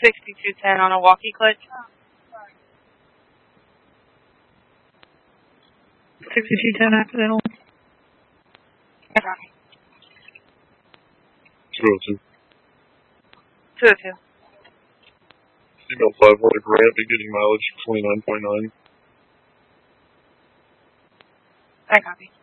6210 on a walkie clutch. 6210 accidental. I copy. 202. 202. Female 5 1 Grant, beginning mileage 29.9. I copy.